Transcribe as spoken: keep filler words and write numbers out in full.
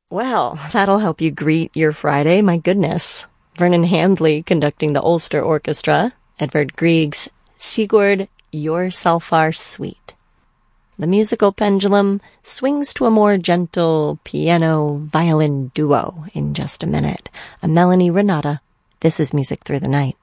Well, that'll help you greet your Friday, my goodness. Vernon Handley conducting the Ulster Orchestra. Edvard Grieg's Sigurd, Your Salfar Suite. The musical pendulum swings to a more gentle piano-violin duo in just a minute. I'm Melanie Renata. This is Music Through the Night.